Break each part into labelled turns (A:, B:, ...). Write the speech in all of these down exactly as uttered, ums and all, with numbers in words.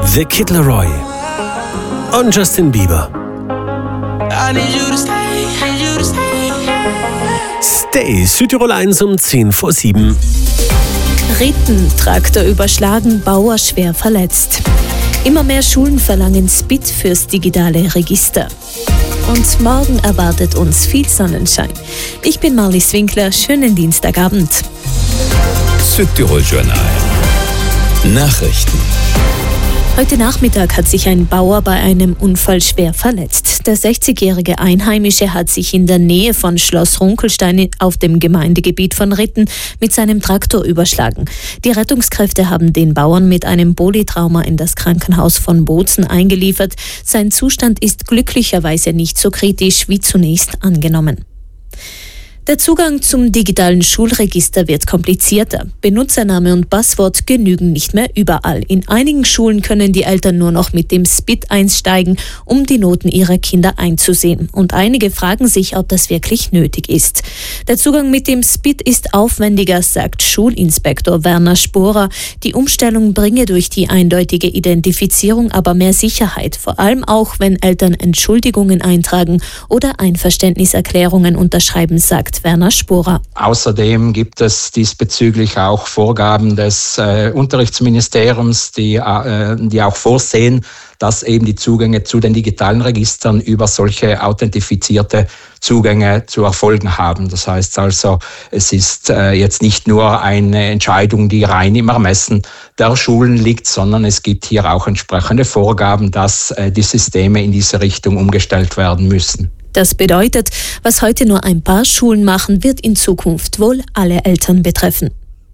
A: The Kid Laroi und Justin Bieber. Stay, Südtirol eins um zehn vor sieben.
B: Ritten, Traktor überschlagen, Bauer schwer verletzt. Immer mehr Schulen verlangen S P I T fürs digitale Register. Und morgen erwartet uns viel Sonnenschein. Ich bin Marlies Winkler, schönen Dienstagabend.
C: Südtirol Journal. Nachrichten.
B: Heute Nachmittag hat sich ein Bauer bei einem Unfall schwer verletzt. Der sechzigjährige Einheimische hat sich in der Nähe von Schloss Runkelstein auf dem Gemeindegebiet von Ritten mit seinem Traktor überschlagen. Die Rettungskräfte haben den Bauern mit einem Polytrauma in das Krankenhaus von Bozen eingeliefert. Sein Zustand ist glücklicherweise nicht so kritisch wie zunächst angenommen. Der Zugang zum digitalen Schulregister wird komplizierter. Benutzername und Passwort genügen nicht mehr überall. In einigen Schulen können die Eltern nur noch mit dem S P I T einsteigen, um die Noten ihrer Kinder einzusehen. Und einige fragen sich, ob das wirklich nötig ist. Der Zugang mit dem S P I T ist aufwendiger, sagt Schulinspektor Werner Sporer. Die Umstellung bringe durch die eindeutige Identifizierung aber mehr Sicherheit, vor allem auch, wenn Eltern Entschuldigungen eintragen oder Einverständniserklärungen unterschreiben, sagt Werner Sporer.
D: Außerdem gibt es diesbezüglich auch Vorgaben des äh, Unterrichtsministeriums, die, äh, die auch vorsehen, dass eben die Zugänge zu den digitalen Registern über solche authentifizierte Zugänge zu erfolgen haben. Das heißt also, es ist äh, jetzt nicht nur eine Entscheidung, die rein im Ermessen der Schulen liegt, sondern es gibt hier auch entsprechende Vorgaben, dass äh, die Systeme in diese Richtung umgestellt werden müssen.
B: Das bedeutet, was heute nur ein paar Schulen machen, wird in Zukunft wohl alle Eltern betreffen.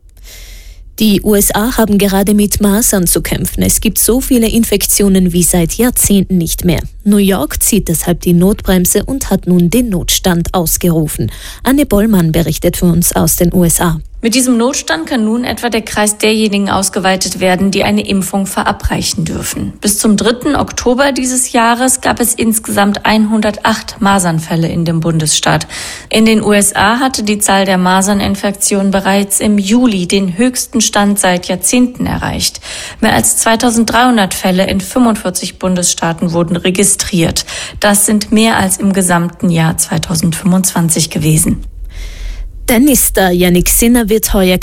B: Die U S A haben gerade mit Masern zu kämpfen. Es gibt so viele Infektionen wie seit Jahrzehnten nicht mehr. New York zieht deshalb die Notbremse und hat nun den Notstand ausgerufen. Anne Bollmann berichtet für uns aus den U S A.
E: Mit diesem Notstand kann nun etwa der Kreis derjenigen ausgeweitet werden, die eine Impfung verabreichen dürfen. Bis zum dritten Oktober dieses Jahres gab es insgesamt hundertacht Masernfälle in dem Bundesstaat. In den U S A hatte die Zahl der Maserninfektionen bereits im Juli den höchsten Stand seit Jahrzehnten erreicht. Mehr als zweitausenddreihundert Fälle in fünfundvierzig Bundesstaaten wurden registriert. Das sind mehr als im gesamten Jahr zweitausendfünfundzwanzig gewesen.
B: Tennisstar Jannik Sinner wird heuer